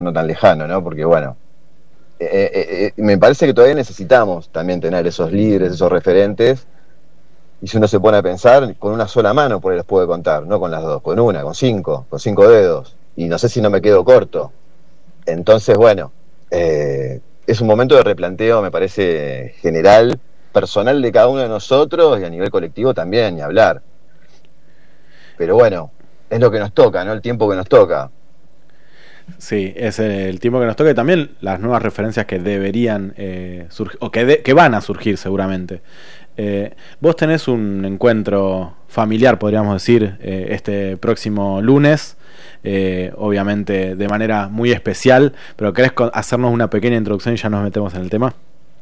no tan lejano, ¿no? Porque bueno, me parece que todavía necesitamos también tener esos líderes, esos referentes, y si uno se pone a pensar, con una sola mano por ahí los puede contar, no con las dos, con una, con cinco dedos, y no sé si no me quedo corto. Entonces, bueno, es un momento de replanteo, me parece, general, personal de cada uno de nosotros y a nivel colectivo también, ni hablar. Pero bueno, es lo que nos toca, ¿no? El tiempo que nos toca. Sí, es el tiempo que nos toca y también las nuevas referencias que deberían surgir, o que van a surgir seguramente. Vos tenés un encuentro familiar, podríamos decir, este próximo lunes, obviamente de manera muy especial, pero ¿querés hacernos una pequeña introducción y ya nos metemos en el tema?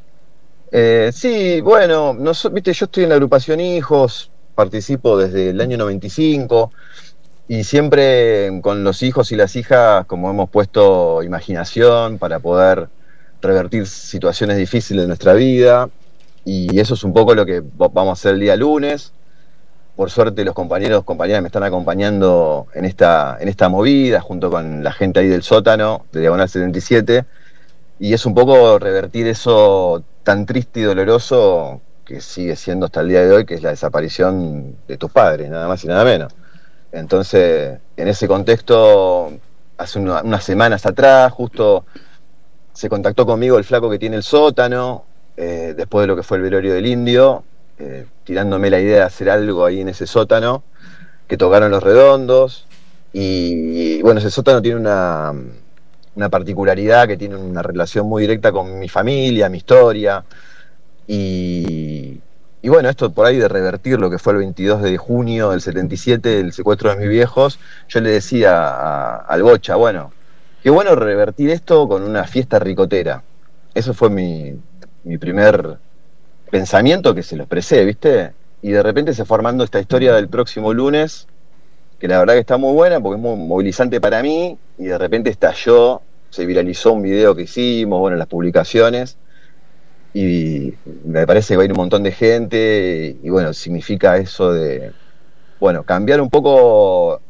Sí, bueno, viste, yo estoy en la agrupación Hijos, participo desde el año 95 y siempre con los hijos y las hijas, como hemos puesto imaginación para poder revertir situaciones difíciles de nuestra vida, y eso es un poco lo que vamos a hacer el día lunes. Por suerte los compañeros, compañeras me están acompañando en esta movida, junto con la gente ahí del sótano, de Diagonal 77, y es un poco revertir eso tan triste y doloroso que sigue siendo hasta el día de hoy, que es la desaparición de tus padres, nada más y nada menos. Entonces, en ese contexto, hace unas semanas atrás, justo se contactó conmigo el flaco que tiene el sótano, después de lo que fue el velorio del Indio, tirándome la idea de hacer algo ahí en ese sótano, que tocaron Los Redondos, y bueno, ese sótano tiene una particularidad, que tiene una relación muy directa con mi familia, mi historia, y, y bueno, esto por ahí de revertir lo que fue el 22 de junio del 77, el secuestro de mis viejos, yo le decía al Bocha, bueno, qué bueno revertir esto con una fiesta ricotera. Eso fue mi primer pensamiento, que se lo expresé, ¿viste? Y de repente se fue armando esta historia del próximo lunes, que la verdad que está muy buena porque es muy movilizante para mí, y de repente estalló, se viralizó un video que hicimos, bueno, las publicaciones, y me parece que va a ir un montón de gente, y bueno, significa eso de, bueno, cambiar un poco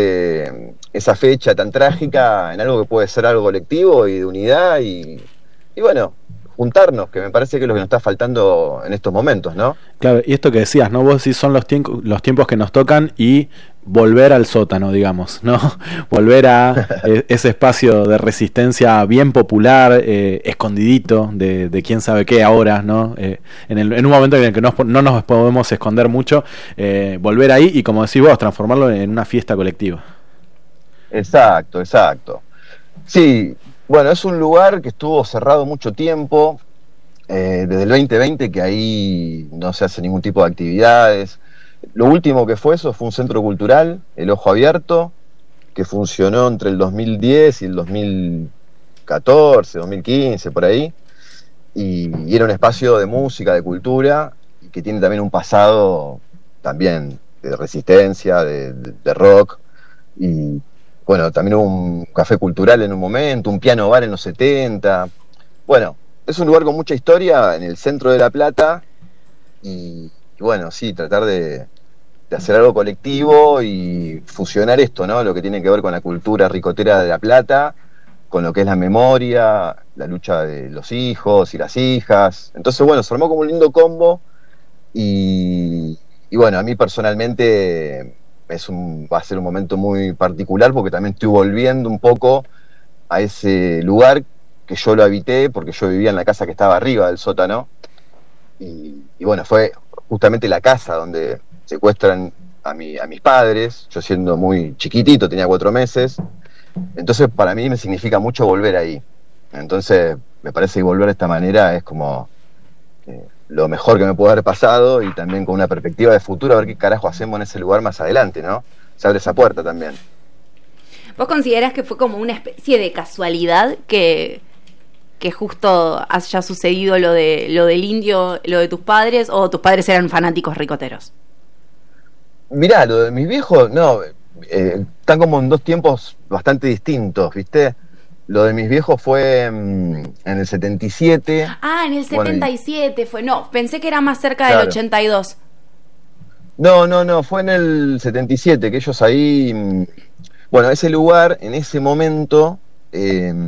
esa fecha tan trágica en algo que puede ser algo colectivo y de unidad, y bueno, juntarnos, que me parece que es lo que nos está faltando en estos momentos, ¿no? Claro, y esto que decías, ¿no? Vos sí son los tiempos que nos tocan y volver al sótano, digamos, ¿no? Volver a ese espacio de resistencia bien popular, escondidito, de quién sabe qué ahora, ¿no? En un momento en el que no nos podemos esconder mucho, volver ahí y, como decís vos, transformarlo en una fiesta colectiva. Exacto, exacto. Sí, bueno, es un lugar que estuvo cerrado mucho tiempo, desde el 2020 que ahí no se hace ningún tipo de actividades. Lo último que fue eso fue un centro cultural, El Ojo Abierto, que funcionó entre el 2010 y el 2014, 2015, por ahí, y era un espacio de música, de cultura, y que tiene también un pasado también de resistencia, de rock, y bueno, también hubo un café cultural en un momento, un piano bar en los 70. Bueno, es un lugar con mucha historia en el centro de La Plata, y bueno, sí, tratar de hacer algo colectivo y fusionar esto, ¿no? Lo que tiene que ver con la cultura ricotera de La Plata, con lo que es la memoria, la lucha de los hijos y las hijas. Entonces, bueno, se armó como un lindo combo, y bueno, a mí personalmente va a ser un momento muy particular porque también estoy volviendo un poco a ese lugar que yo lo habité porque yo vivía en la casa que estaba arriba del sótano, y bueno, fue justamente la casa donde secuestran a mis padres, yo siendo muy chiquitito, tenía 4 meses. Entonces para mí me significa mucho volver ahí. Entonces me parece que volver de esta manera es como lo mejor que me puede haber pasado, y también con una perspectiva de futuro, a ver qué carajo hacemos en ese lugar más adelante, ¿no? Se abre esa puerta también. ¿Vos considerás que fue como una especie de casualidad que justo haya sucedido lo del Indio, lo de tus padres, o tus padres eran fanáticos ricoteros? Mirá, lo de mis viejos, no, están como en dos tiempos bastante distintos, ¿viste? Lo de mis viejos fue en el 77. Ah, en el 77 bueno, fue. No, pensé que era más cerca claro, del 82. No, fue en el 77 que ellos ahí, bueno, ese lugar, en ese momento, eh,